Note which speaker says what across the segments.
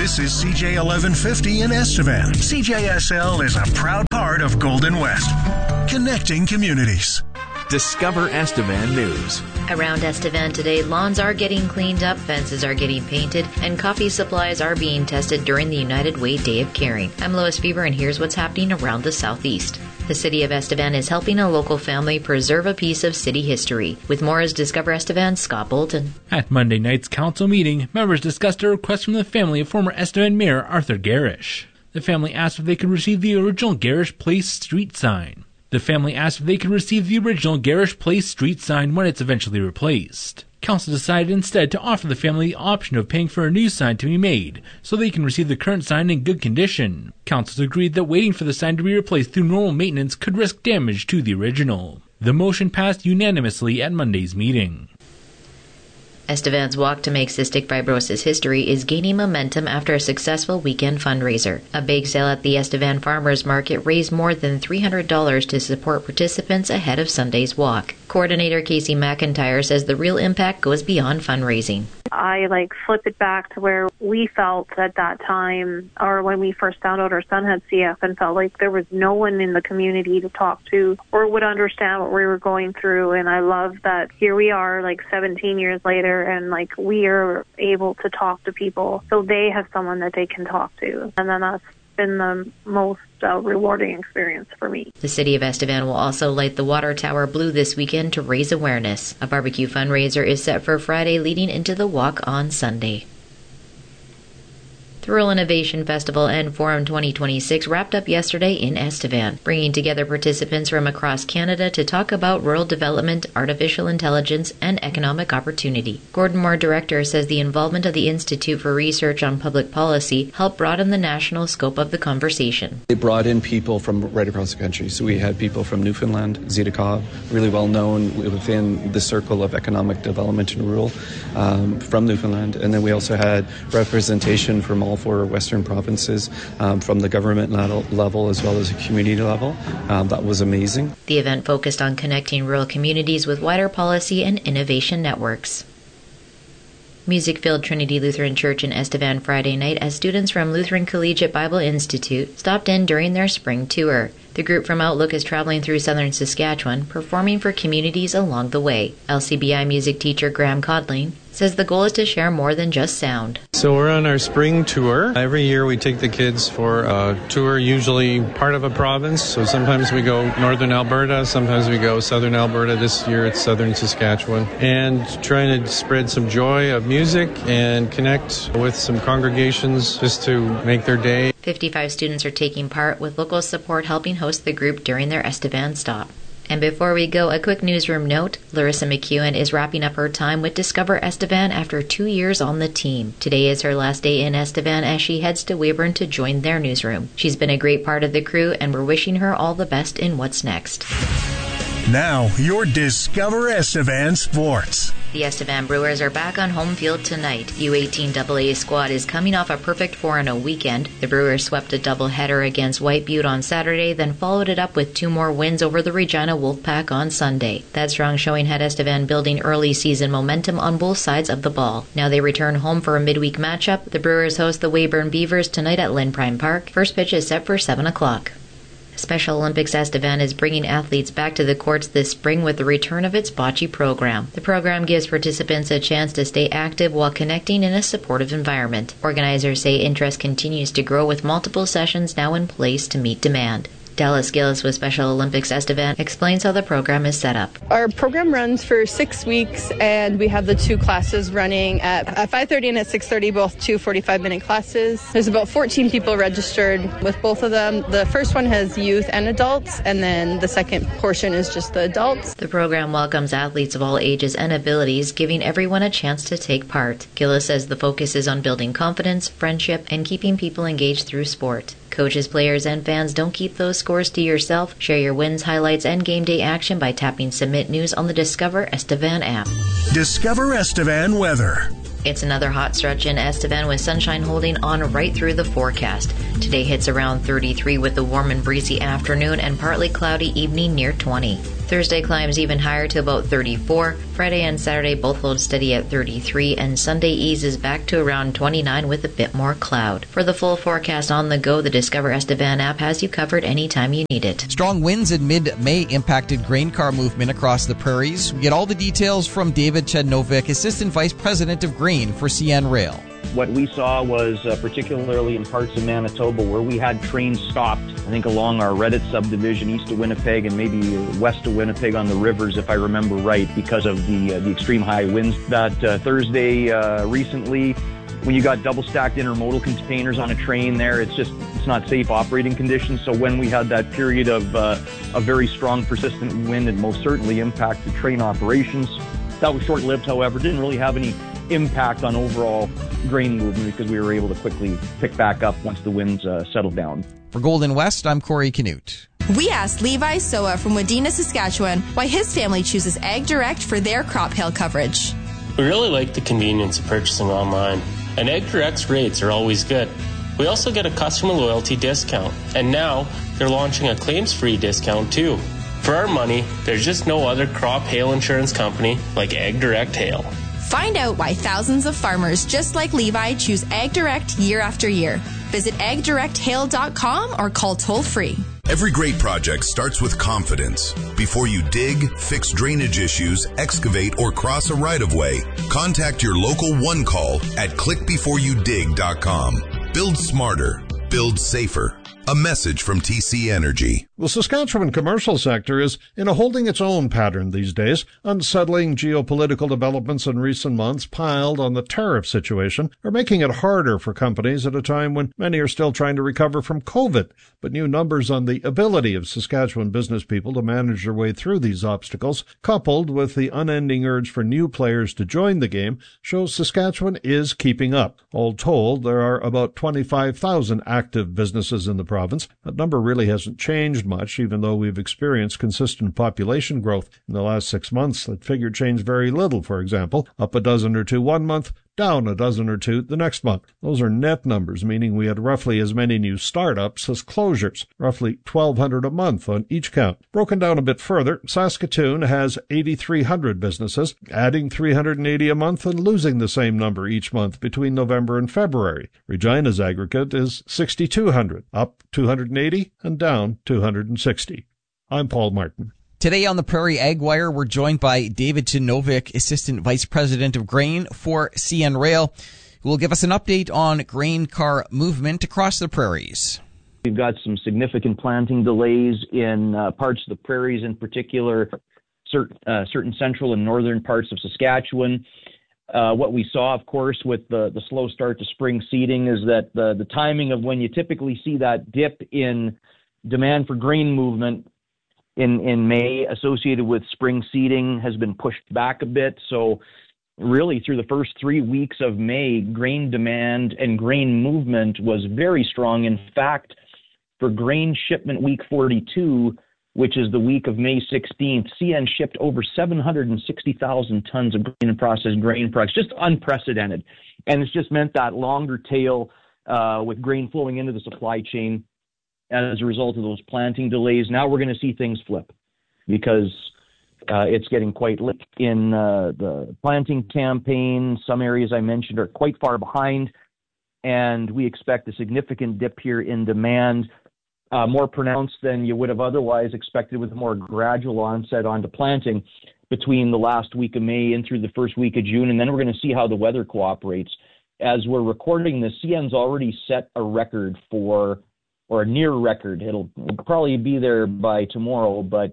Speaker 1: This is CJ 1150 in Estevan. CJSL is a proud part of Golden West, connecting communities.
Speaker 2: Discover Estevan News.
Speaker 3: Around Estevan today, lawns are getting cleaned up, fences are getting painted, and coffee supplies are being tested during the United Way Day of Caring. I'm Lois Fever, and here's what's happening around the Southeast. The city of Estevan is helping a local family preserve a piece of city history. With more is Discover Estevan's Scott Bolton.
Speaker 4: At Monday night's council meeting, members discussed a request from the family of former Estevan Mayor Arthur Garish. The family asked if they could receive the original Garish Place street sign. The family asked if they could receive the original Garish Place street sign when it's eventually replaced. Council decided instead to offer the family the option of paying for a new sign to be made, so they can receive the current sign in good condition. Council agreed that waiting for the sign to be replaced through normal maintenance could risk damage to the original. The motion passed unanimously at Monday's meeting.
Speaker 3: Estevan's Walk to Make Cystic Fibrosis History is gaining momentum after a successful weekend fundraiser. A bake sale at the Estevan Farmers Market raised more than $300 to support participants ahead of Sunday's walk. Coordinator Casey McIntyre says the real impact goes beyond fundraising.
Speaker 5: I flip it back to where we felt at that time, or when we first found out our son had CF, and felt like there was no one in the community to talk to or would understand what we were going through. And I love that here we are 17 years later, and we are able to talk to people so they have someone that they can talk to. And then that's been the most rewarding experience for me.
Speaker 3: The city of Estevan will also light the water tower blue this weekend to raise awareness. A barbecue fundraiser is set for Friday, leading into the walk on Sunday. The Rural Innovation Festival and Forum 2026 wrapped up yesterday in Estevan, bringing together participants from across Canada to talk about rural development, artificial intelligence, and economic opportunity. Gordon Moore, director, says the involvement of the Institute for Research on Public Policy helped broaden the national scope of the conversation.
Speaker 6: It brought in people from right across the country. So we had people from Newfoundland, Zita Cobb, really well known within the circle of economic development and rural from Newfoundland. And then we also had representation from all four Western provinces, from the government level as well as the community level. That was amazing.
Speaker 3: The event focused on connecting rural communities with wider policy and innovation networks. Music filled Trinity Lutheran Church in Estevan Friday night as students from Lutheran Collegiate Bible Institute stopped in during their spring tour. The group from Outlook is traveling through southern Saskatchewan, performing for communities along the way. LCBI music teacher Graham Codling says the goal is to share more than just sound.
Speaker 7: So we're on our spring tour. Every year we take the kids for a tour, usually part of a province. So sometimes we go northern Alberta, sometimes we go southern Alberta. This year it's southern Saskatchewan. And trying to spread some joy of music and connect with some congregations just to make their day.
Speaker 3: 55 students are taking part, with local support helping host the group during their Estevan stop. And before we go, a quick newsroom note. Larissa McEwen is wrapping up her time with Discover Estevan after 2 years on the team. Today is her last day in Estevan as she heads to Weyburn to join their newsroom. She's been a great part of the crew, and we're wishing her all the best in what's next.
Speaker 1: Now, your Discover Estevan Sports.
Speaker 3: The Estevan Brewers are back on home field tonight. U18AA squad is coming off a perfect 4-0 weekend. The Brewers swept a doubleheader against White Butte on Saturday, then followed it up with 2 more wins over the Regina Wolfpack on Sunday. That strong showing had Estevan building early season momentum on both sides of the ball. Now they return home for a midweek matchup. The Brewers host the Weyburn Beavers tonight at Lynn Prime Park. First pitch is set for 7 o'clock. Special Olympics Estevan is bringing athletes back to the courts this spring with the return of its bocce program. The program gives participants a chance to stay active while connecting in a supportive environment. Organizers say interest continues to grow with multiple sessions now in place to meet demand. Dallas Gillis with Special Olympics Estevan explains how the program is set up.
Speaker 8: Our program runs for 6 weeks, and we have the 2 classes running at 5:30 and at 6:30, both 2 45-minute classes. There's about 14 people registered with both of them. The first one has youth and adults, and then the second portion is just the adults.
Speaker 3: The program welcomes athletes of all ages and abilities, giving everyone a chance to take part. Gillis says the focus is on building confidence, friendship, and keeping people engaged through sport. Coaches, players, and fans, don't keep those scores to yourself. Share your wins, highlights, and game day action by tapping Submit News on the Discover Estevan app.
Speaker 1: Discover Estevan weather.
Speaker 3: It's another hot stretch in Estevan with sunshine holding on right through the forecast. Today hits around 33 with a warm and breezy afternoon and partly cloudy evening near 20. Thursday climbs even higher to about 34. Friday and Saturday both hold steady at 33, and Sunday eases back to around 29 with a bit more cloud. For the full forecast on the go, the Discover Estevan app has you covered anytime you need it.
Speaker 9: Strong winds in mid-May impacted grain car movement across the prairies. We get all the details from David Chednovic, Assistant Vice President of Grain for CN Rail.
Speaker 10: What we saw was particularly in parts of Manitoba where we had trains stopped, I think along our Reddit subdivision east of Winnipeg and maybe west of Winnipeg on the rivers, if I remember right, because of the extreme high winds. That Thursday recently, when you got double-stacked intermodal containers on a train there, it's not safe operating conditions. So when we had that period of a very strong, persistent wind, it most certainly impacted train operations. That was short-lived, however, didn't really have any impact on overall grain movement because we were able to quickly pick back up once the winds settled down.
Speaker 9: For Golden West, I'm Corey Canute.
Speaker 11: We asked Levi Soa from Wadena, Saskatchewan, why his family chooses Ag Direct for their crop hail coverage.
Speaker 12: We really like the convenience of purchasing online, and Ag Direct's rates are always good. We also get a customer loyalty discount, and now they're launching a claims-free discount too. For our money, there's just no other crop hail insurance company like Ag Direct Hail.
Speaker 11: Find out why thousands of farmers just like Levi choose Ag Direct year after year. Visit agdirecthail.com or call toll-free.
Speaker 13: Every great project starts with confidence. Before you dig, fix drainage issues, excavate, or cross a right-of-way, contact your local One Call at clickbeforeyoudig.com. Build smarter. Build safer. A message from TC Energy.
Speaker 14: The Saskatchewan commercial sector is in a holding its own pattern these days. Unsettling geopolitical developments in recent months piled on the tariff situation are making it harder for companies at a time when many are still trying to recover from COVID. But new numbers on the ability of Saskatchewan business people to manage their way through these obstacles, coupled with the unending urge for new players to join the game, shows Saskatchewan is keeping up. All told, there are about 25,000 active businesses in the province. That number really hasn't changed much, even though we've experienced consistent population growth in the last 6 months. That figure changed very little, for example, up a dozen or two one month, down a dozen or two the next month. Those are net numbers, meaning we had roughly as many new startups as closures, roughly 1,200 a month on each count. Broken down a bit further, Saskatoon has 8,300 businesses, adding 380 a month and losing the same number each month between November and February. Regina's aggregate is 6,200, up 280 and down 260. I'm Paul Martin.
Speaker 9: Today on the Prairie Ag Wire, we're joined by David Chednovic, Assistant Vice President of Grain for CN Rail, who will give us an update on grain car movement across the prairies.
Speaker 10: We've got some significant planting delays in parts of the prairies, in particular certain central and northern parts of Saskatchewan. What we saw, of course, with the slow start to spring seeding is that the timing of when you typically see that dip in demand for grain movement in May associated with spring seeding has been pushed back a bit. So really through the first 3 weeks of May, grain demand and grain movement was very strong. In fact, for grain shipment week 42, which is the week of May 16th, CN shipped over 760,000 tons of grain and processed grain products, just unprecedented. And it's just meant that longer tail with grain flowing into the supply chain as a result of those planting delays. Now we're going to see things flip because it's getting quite late in the planting campaign. Some areas I mentioned are quite far behind, and we expect a significant dip here in demand, more pronounced than you would have otherwise expected, with a more gradual onset onto planting between the last week of May and through the first week of June. And then we're going to see how the weather cooperates. As we're recording this, CN's already set a record for, or a near record. It'll probably be there by tomorrow, but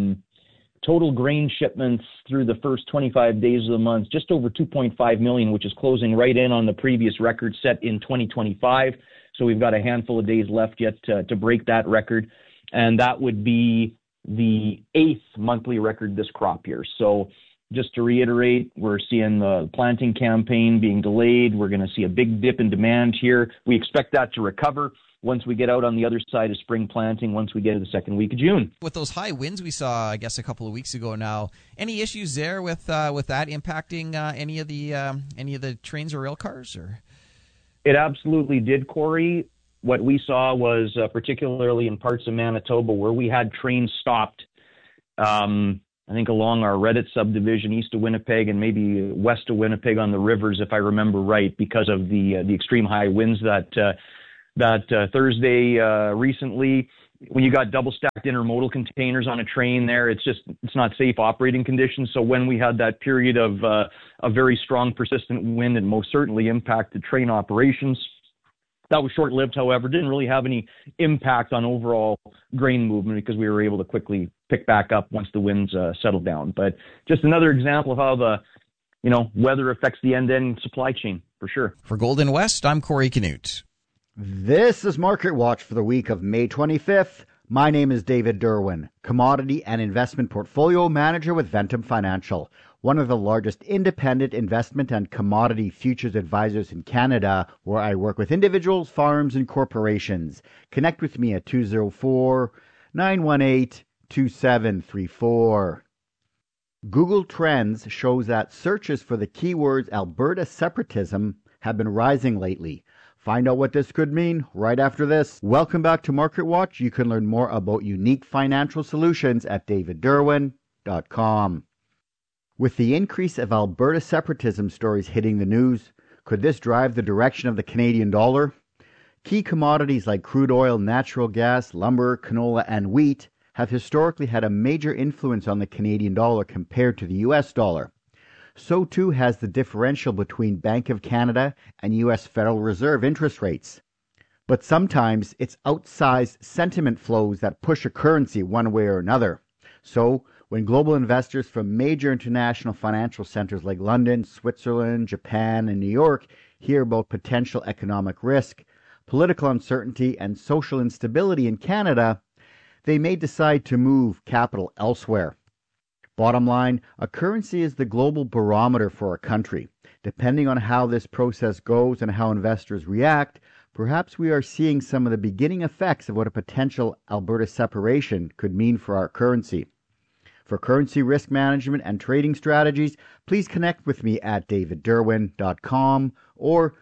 Speaker 10: total grain shipments through the first 25 days of the month, just over 2.5 million, which is closing right in on the previous record set in 2025. So we've got a handful of days left yet to break that record. And that would be the 8th monthly record this crop year. So just to reiterate, we're seeing the planting campaign being delayed. We're going to see a big dip in demand here. We expect that to recover once we get out on the other side of spring planting, once we get to the second week of June.
Speaker 9: With those high winds we saw, I guess, a couple of weeks ago now, any issues there with that impacting any of the trains or rail cars? Or
Speaker 10: it absolutely did, Corey. What we saw was particularly in parts of Manitoba where we had trains stopped I think along our Reddit subdivision east of Winnipeg and maybe west of Winnipeg on the rivers, if I remember right, because of the extreme high winds that Thursday recently. When you got double stacked intermodal containers on a train there, it's not safe operating conditions. So when we had that period of a very strong persistent wind, it most certainly impacted train operations. That was short-lived, however, didn't really have any impact on overall grain movement because we were able to quickly pick back up once the winds settled down. But just another example of how the weather affects the end-to-end supply chain, for sure.
Speaker 9: For Golden West, I'm Corey Canute.
Speaker 15: This is Market Watch for the week of May 25th. My name is David Derwin, Commodity and Investment Portfolio Manager with Ventum Financial, one of the largest independent investment and commodity futures advisors in Canada, where I work with individuals, farms, and corporations. Connect with me at 204-918-2734. Google Trends shows that searches for the keywords Alberta separatism have been rising lately. Find out what this could mean right after this. Welcome back to Market Watch. You can learn more about unique financial solutions at davidderwin.com. With the increase of Alberta separatism stories hitting the news, could this drive the direction of the Canadian dollar? Key commodities like crude oil, natural gas, lumber, canola, and wheat have historically had a major influence on the Canadian dollar compared to the US dollar. So too has the differential between Bank of Canada and U.S. Federal Reserve interest rates. But sometimes it's outsized sentiment flows that push a currency one way or another. So when global investors from major international financial centers like London, Switzerland, Japan, and New York hear about potential economic risk, political uncertainty, and social instability in Canada, they may decide to move capital elsewhere. Bottom line, a currency is the global barometer for a country. Depending on how this process goes and how investors react, perhaps we are seeing some of the beginning effects of what a potential Alberta separation could mean for our currency. For currency risk management and trading strategies, please connect with me at davidderwin.com or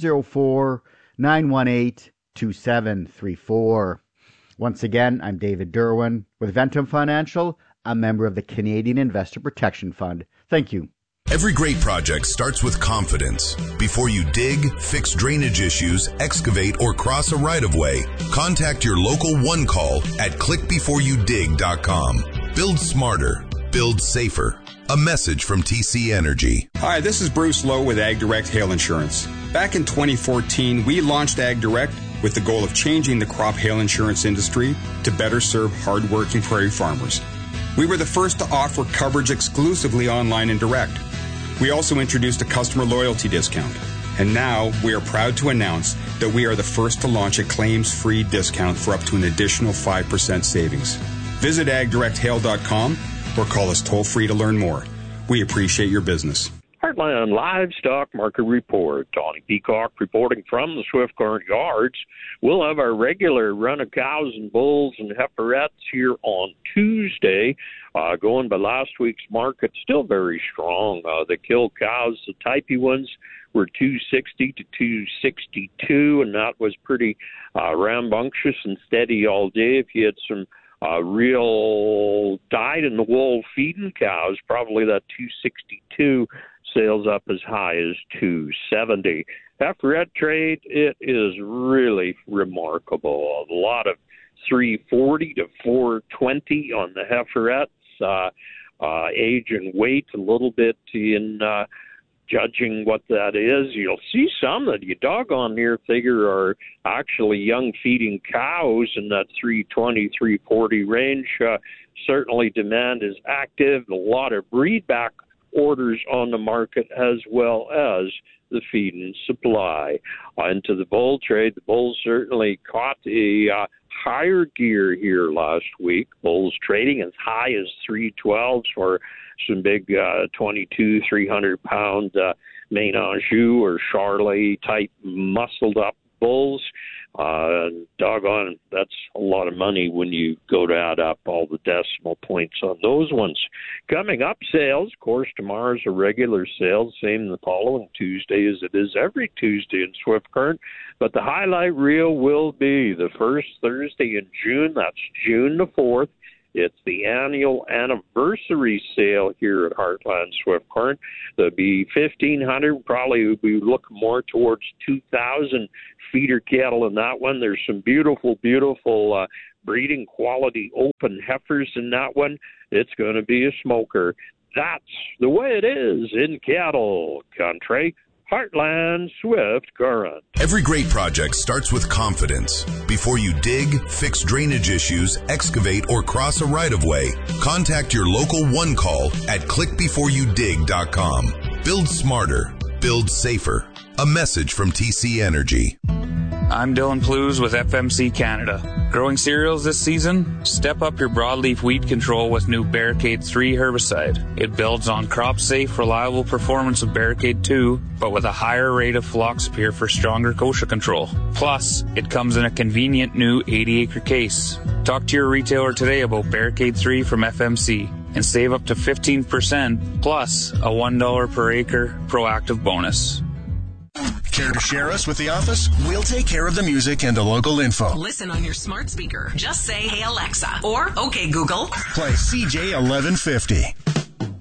Speaker 15: 204-918-2734. Once again, I'm David Derwin with Ventum Financial, a member of the Canadian Investor Protection Fund. Thank you.
Speaker 13: Every great project starts with confidence. Before you dig, fix drainage issues, excavate, or cross a right-of-way, contact your local one call at clickbeforeyoudig.com. Build smarter. Build safer. A message from TC Energy.
Speaker 16: Hi, this is Bruce Lowe with AgDirect Hail Insurance. Back in 2014, we launched AgDirect with the goal of changing the crop hail insurance industry to better serve hardworking prairie farmers. We were the first to offer coverage exclusively online and direct. We also introduced a customer loyalty discount. And now we are proud to announce that we are the first to launch a claims-free discount for up to an additional 5% savings. Visit agdirecthail.com or call us toll-free to learn more. We appreciate your business.
Speaker 17: Heartland Livestock Market Report. Tawny Peacock reporting from the Swift Current Yards. We'll have our regular run of cows and bulls and heiferettes here on Tuesday. Going by last week's market, still very strong. The kill cows, the typey ones, were 260 to 262, and that was pretty rambunctious and steady all day. If you had some real dyed-in-the-wool feeding cows, probably that 262 sales up as high as 270. Heiferette trade, it is really remarkable. A lot of 340 to 420 on the heiferettes. Age and weight a little bit in judging what that is. You'll see some that you doggone near figure are actually young feeding cows in that 320, 340 range. Certainly demand is active. A lot of breed back orders on the market as well as the feed and supply. Into the bull trade, the bulls certainly caught a higher gear here last week. Bulls trading as high as 312s for some big 22, 300-pound Maine Anjou or Charolais type muscled up bulls. Doggone, that's a lot of money when you go to add up all the decimal points on those ones. Coming up, sales. Of course, tomorrow's a regular sale, same the following Tuesday as it is every Tuesday in Swift Current. But the highlight reel will be the first Thursday in June. That's June the 4th. It's the annual anniversary sale here at Heartland Swift Current. There'll be 1,500, probably we'll be looking more towards 2,000 feeder cattle in that one. There's some beautiful breeding quality open heifers in that one. It's going to be a smoker. That's the way it is in cattle country. Heartland Swift Current.
Speaker 13: Every great project starts with confidence. Before you dig, fix drainage issues, excavate, or cross a right-of-way, contact your local one call at clickbeforeyoudig.com. Build smarter. Build safer. A message from TC Energy.
Speaker 18: I'm Dylan Plews with FMC Canada. Growing cereals this season? Step up your broadleaf weed control with new Barricade 3 herbicide. It builds on crop-safe, reliable performance of Barricade 2, but with a higher rate of Phloxapyr for stronger kochia control. Plus, it comes in a convenient new 80-acre case. Talk to your retailer today about Barricade 3 from FMC and save up to 15% plus a $1 per acre proactive bonus.
Speaker 1: Care to share us with the office? We'll take care of the music and the local info.
Speaker 19: Listen on your smart speaker. Just say, "Hey Alexa," or "Okay Google."
Speaker 1: Play CJ 1150.